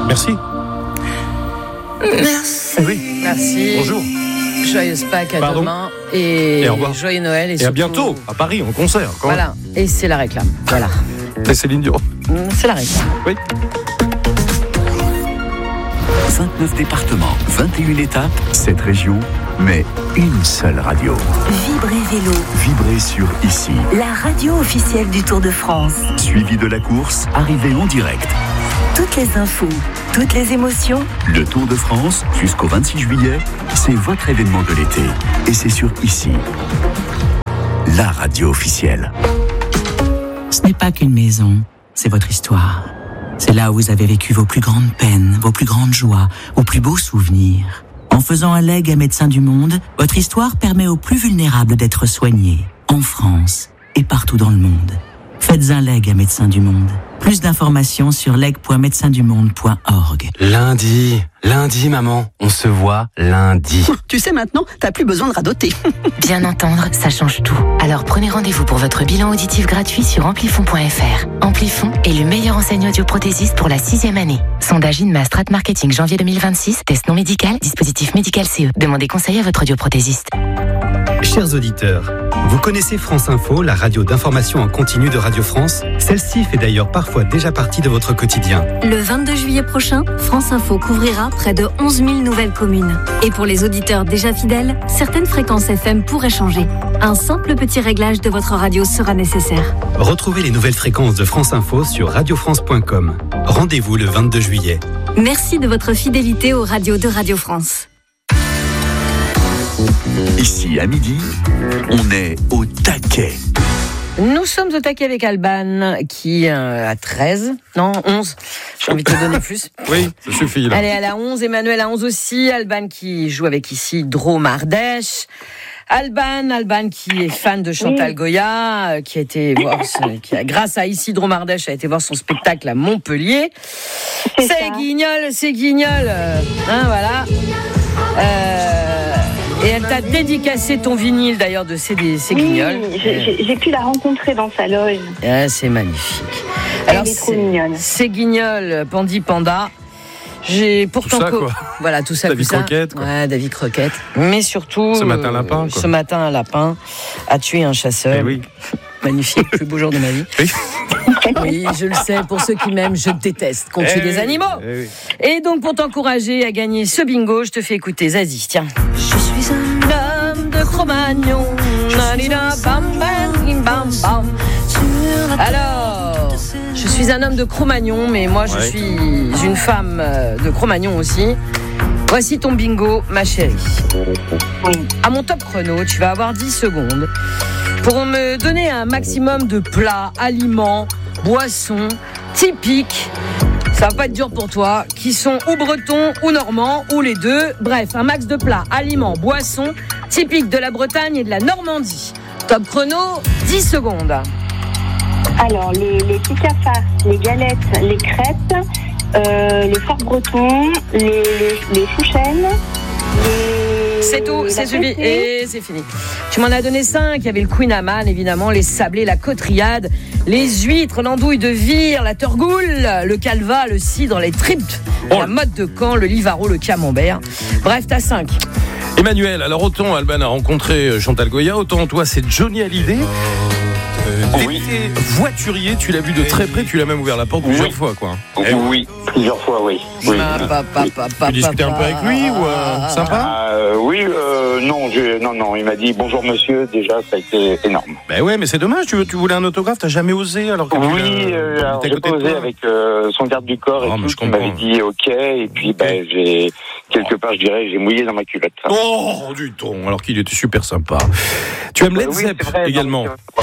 Merci. Merci. Oui. Merci. Bonjour. Joyeuse Pâques à Pardon. demain. Et au revoir. joyeux Noël. Et à surtout, bientôt, à Paris, en concert. Quand Voilà. Et c'est la réclame. Voilà. Et Céline Dion. C'est la réclame. Oui. 29 départements, 21 étapes, 7 régions, mais une seule radio. Vibrez Vélo, Vibrez sur Ici. la radio officielle du Tour de France. Suivi de la course, arrivée en direct. Toutes les infos, toutes les émotions. Le Tour de France, jusqu'au 26 juillet, c'est votre événement de l'été. Et c'est sur Ici. La radio officielle. Ce n'est pas qu'une maison, c'est votre histoire. C'est là où vous avez vécu vos plus grandes peines, vos plus grandes joies, vos plus beaux souvenirs. En faisant un legs à Médecins du Monde, votre histoire permet aux plus vulnérables d'être soignés, en France et partout dans le monde. Faites un leg à Médecins du Monde. Plus d'informations sur leg.médecindumonde.org. Lundi, maman, on se voit lundi. Tu sais maintenant, t'as plus besoin de radoter. Bien entendre, ça change tout. Alors prenez rendez-vous pour votre bilan auditif gratuit sur amplifon.fr. Amplifon est le meilleur enseignant audioprothésiste pour la 6e année. Sondage INMA Strat Marketing janvier 2026, test non médical, dispositif médical CE. Demandez conseil à votre audioprothésiste. Chers auditeurs, vous connaissez France Info, la radio d'information en continu de Radio France? Celle-ci fait d'ailleurs parfois déjà partie de votre quotidien. Le 22 juillet prochain, France Info couvrira près de 11 000 nouvelles communes. Et pour les auditeurs déjà fidèles, certaines fréquences FM pourraient changer. Un simple petit réglage de votre radio sera nécessaire. Retrouvez les nouvelles fréquences de France Info sur radiofrance.com. Rendez-vous le 22 juillet. Merci de votre fidélité aux radios de Radio France. Ici, à midi, on est au taquet. Nous sommes au taquet avec Alban qui a 13, non 11, j'ai envie de te donner plus. Oui, ça suffit là. Elle est à la 11, Emmanuel à 11 aussi, Alban qui joue avec ici Drôme Ardèche. Alban qui est fan de Chantal Goya, qui a été voir, grâce à ici Drôme Ardèche, a été voir son spectacle à Montpellier. C'est Guignol, voilà. Et elle t'a dédicacé ton vinyle d'ailleurs de C'est Guignol. J'ai pu la rencontrer dans sa loge. C'est magnifique. Alors, elle est trop mignonne. C'est Guignol, Pandi Panda. J'ai pourtant voilà tout ça. David Croquette. Ouais, David Croquette. Mais surtout ce matin un lapin a tué un chasseur. Eh oui. Magnifique, le plus beau jour de ma vie. Oui. Oui, je le sais, pour ceux qui m'aiment, je déteste qu'on tue des animaux. Et donc, pour t'encourager à gagner ce bingo, je te fais écouter Zazie, tiens. Je suis un homme de Cro-Magnon. Alors, je suis un homme de Cro-Magnon, mais moi, je suis une femme de Cro-Magnon aussi. Voici ton bingo, ma chérie. À mon top chrono, tu vas avoir 10 secondes pour me donner un maximum de plats, aliments, boissons typiques. Ça va pas être dur pour toi, qui sont ou bretons ou normands ou les deux. Bref, un max de plats, aliments, boissons typiques de la Bretagne et de la Normandie. Top chrono, 10 secondes. Alors, les picafards, les galettes, les crêpes, les forts bretons, les chouchènes, c'est tout, c'est suffit et c'est fini. Tu m'en as donné 5, il y avait le Queen Amman évidemment, les sablés, la cotriade, les huîtres, l'andouille de Vire, la torgoule, le calva, le cidre, les tripes, la motte de Caen, le livaro, le camembert. Bref, t'as 5. Emmanuel, alors autant Alban a rencontré Chantal Goya, autant toi c'est Johnny Hallyday. T'es voiturier, tu l'as vu de très près, tu l'as même ouvert la porte plusieurs fois, quoi. Oui, plusieurs fois, oui. Tu discutais un peu avec lui ou sympa? Non, il m'a dit bonjour monsieur, déjà ça a été énorme. Ben ouais, mais c'est dommage, tu voulais un autographe, t'as jamais osé alors que j'ai pas osé avec son garde du corps et tout, il m'avait dit ok, et puis j'ai quelque part je dirais j'ai mouillé dans ma culotte. Oh, du ton, alors qu'il était super sympa. Tu aimes Led Zepp également?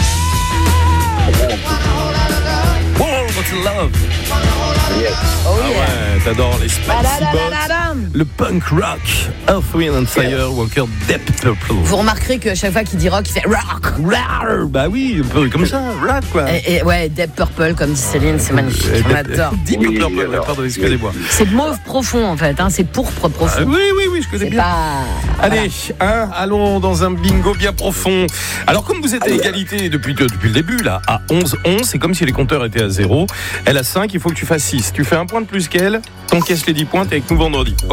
Love. Yes. Ouais, t'adores les Spicy Bots, le punk rock, Earth, Wind and Fire ou encore Deep Purple. Vous remarquerez qu'à chaque fois qu'il dit rock, il fait rock. Bah oui, un peu comme ça, rock quoi. Et ouais, Deep Purple comme dit Céline, c'est magnifique. On adore. Deep Purple, pardon, excusez-moi. C'est mauve profond en fait, c'est pourpre profond. Oui, oui, je connais bien. Allez, allons dans un bingo bien profond. Alors, comme vous êtes à égalité depuis le début, là, à 11-11, c'est comme si les compteurs étaient à 0. Elle a 5, il faut que tu fasses 6. Tu fais un point de plus qu'elle, t'encaisses les 10 points, t'es avec nous vendredi, ok ?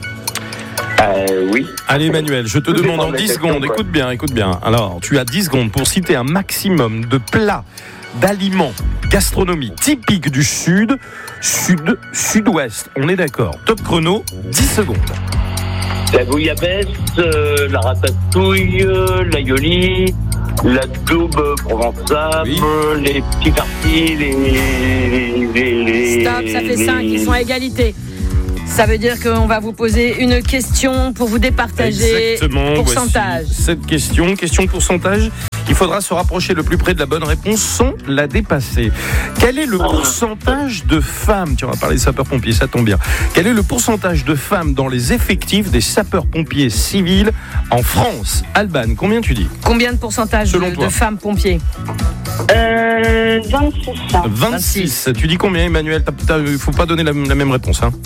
Oui. Allez Emmanuel, je te demande en 10 secondes, écoute bien. Alors, tu as 10 secondes pour citer un maximum de plats, d'aliments, gastronomie typiques du sud-ouest. On est d'accord. Top chrono, 10 secondes. La bouillabaisse, la ratatouille, l'aïoli, la daube provençale, les petits farcis, les... Stop, ça fait 5, ils sont à égalité. Ça veut dire qu'on va vous poser une question pour vous départager. Exactement, pourcentage. Cette question pourcentage, il faudra se rapprocher le plus près de la bonne réponse sans la dépasser. Quel est le pourcentage de femmes, tu vas parler des sapeurs-pompiers, ça tombe bien. Quel est le pourcentage de femmes dans les effectifs des sapeurs-pompiers civils en France ? Alban, combien tu dis ? Combien de pourcentage de femmes pompiers ? 26. Tu dis combien, Emmanuel ? Il ne faut pas donner la même réponse, hein.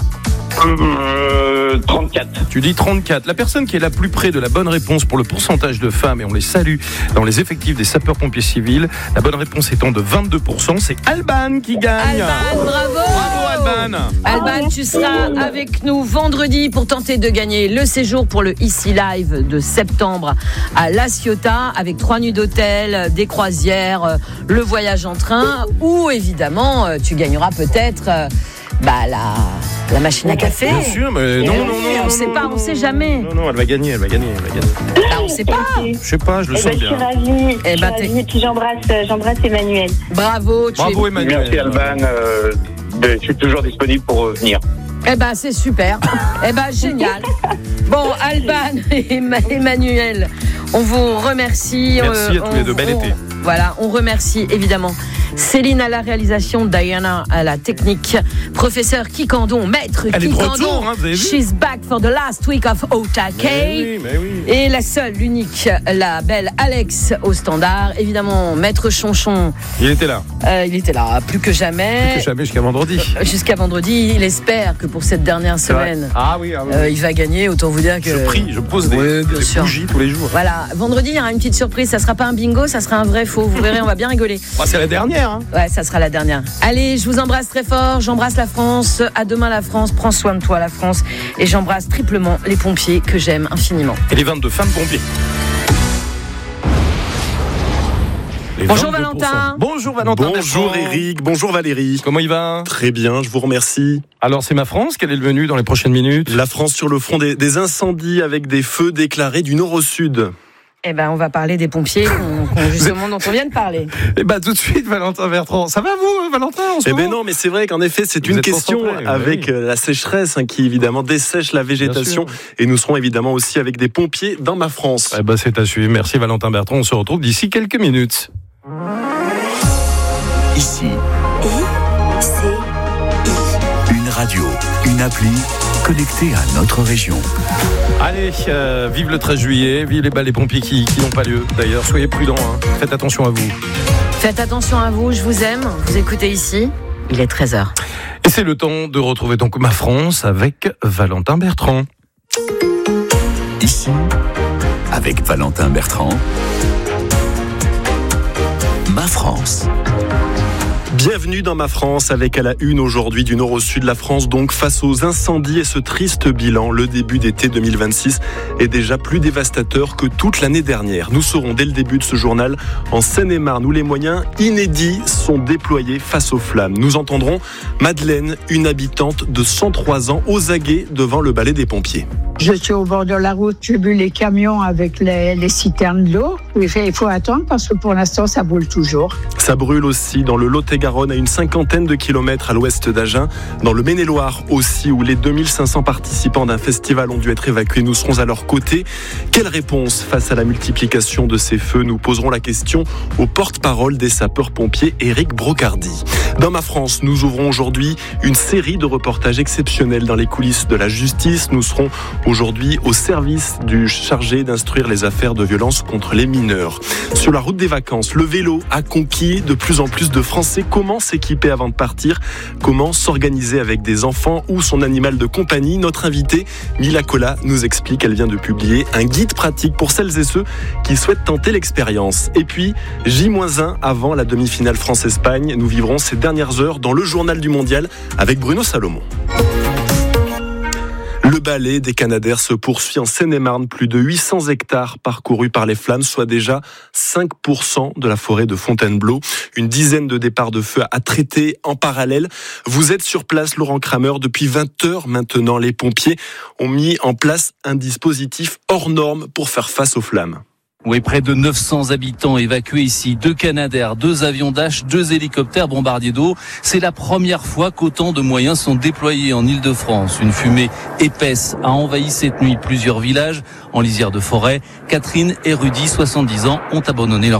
34. Tu dis 34. La personne qui est la plus près de la bonne réponse pour le pourcentage de femmes, et on les salue dans les effectifs des sapeurs-pompiers civils, la bonne réponse étant de 22%, c'est Alban qui gagne. Alban, bravo Alban. Alban, tu seras avec nous vendredi pour tenter de gagner le séjour pour le Ici Live de septembre à La Ciotat, avec 3 nuits d'hôtel, des croisières, le voyage en train, ou évidemment tu gagneras peut-être la machine à café. Bien sûr, mais non. On sait jamais. Non, elle va gagner. On sait pas. Je sais pas, je le sens bien. Je suis ravie, et puis j'embrasse Emmanuel. Bravo Emmanuel. Merci Alban, je suis toujours disponible pour venir. C'est super. Génial. Bon, Alban et Emmanuel, on vous remercie. Merci à tous les deux. Bel été. Voilà, on remercie évidemment Céline à la réalisation, Diana à la technique, professeur Kikandon, maître Kikandon. She's back for the last week of Otake. Oui. Et la seule, l'unique, la belle Alex au standard. Évidemment, maître Chonchon. Il était là. Plus que jamais. Jusqu'à vendredi. Jusqu'à vendredi. Il espère que pour cette dernière semaine, il va gagner. Autant vous dire que. Je pose des bougies tous les jours. Voilà. Vendredi, il y aura une petite surprise. Ça sera pas un bingo, ça sera un vrai faux. Vous verrez, on va bien rigoler. C'est la dernière. Ouais, ça sera la dernière. Allez, je vous embrasse très fort. J'embrasse la France. À demain, la France. Prends soin de toi, la France. Et j'embrasse triplement les pompiers que j'aime infiniment. Et les 22 femmes pompiers. Bonjour Valentin. Bonjour Valentin. Bonjour Eric. Bonjour Valérie. Comment il va ? Très bien, je vous remercie. Alors c'est ma France, quel est le menu dans les prochaines minutes ? La France sur le front des incendies avec des feux déclarés du nord au sud. On va parler des pompiers justement dont on vient de parler. Tout de suite, Valentin Bertrand. Ça va vous, Valentin, en ce moment ? Non, mais c'est vrai qu'en effet, c'est une question avec la sécheresse qui évidemment dessèche la végétation. Et nous serons évidemment aussi avec des pompiers dans ma France. C'est à suivre. Merci Valentin Bertrand. On se retrouve d'ici quelques minutes. Ici. Une radio, une appli connectée à notre région. Allez, vive le 13 juillet, vive les pompiers qui n'ont pas lieu. D'ailleurs, soyez prudents, faites attention à vous. Faites attention à vous, je vous aime. Vous écoutez ici, il est 13h. Et c'est le temps de retrouver donc ma France avec Valentin Bertrand. Ici, avec Valentin Bertrand, ma France. Bienvenue dans ma France avec à la une aujourd'hui du nord au sud de la France, donc face aux incendies et ce triste bilan, le début d'été 2026 est déjà plus dévastateur que toute l'année dernière. Nous saurons dès le début de ce journal en Seine-et-Marne où les moyens inédits sont déployés face aux flammes. Nous entendrons Madeleine, une habitante de 103 ans, aux aguets devant le balai des pompiers. Je suis au bord de la route, j'ai vu les camions avec les citernes d'eau. Il faut attendre parce que pour l'instant ça brûle toujours. Ça brûle aussi dans le Lot-et-Garonne à une 50aine de kilomètres à l'ouest d'Agen, dans le Maine-et-Loire aussi où les 2500 participants d'un festival ont dû être évacués. Nous serons à leur côté. Quelle réponse face à la multiplication de ces feux ? Nous poserons la question au porte-parole des sapeurs-pompiers, Éric Brocardi. Dans ma France, nous ouvrons aujourd'hui une série de reportages exceptionnels dans les coulisses de la justice. Nous serons aujourd'hui au service du chargé d'instruire les affaires de violence contre les mineurs. Sur la route des vacances, le vélo a conquis de plus en plus de Français. Comment s'équiper avant de partir ? Comment s'organiser avec des enfants ou son animal de compagnie ? Notre invitée, Mila Cola, nous explique. Elle vient de publier un guide pratique pour celles et ceux qui souhaitent tenter l'expérience. Et puis, J-1 avant la demi-finale France-Espagne. Nous vivrons ces dernières heures dans le journal du mondial avec Bruno Salomon. Le balai des Canadaires se poursuit en Seine-et-Marne. Plus de 800 hectares parcourus par les flammes, soit déjà 5% de la forêt de Fontainebleau. Une dizaine de départs de feu à traiter en parallèle. Vous êtes sur place, Laurent Kramer. Depuis 20 heures maintenant, les pompiers ont mis en place un dispositif hors norme pour faire face aux flammes. Oui, près de 900 habitants évacués ici, 2 Canadair, 2 avions Dash, 2 hélicoptères bombardiers d'eau. C'est la première fois qu'autant de moyens sont déployés en Île-de-France. Une fumée épaisse a envahi cette nuit plusieurs villages en lisière de forêt. Catherine et Rudy, 70 ans, ont abandonné leur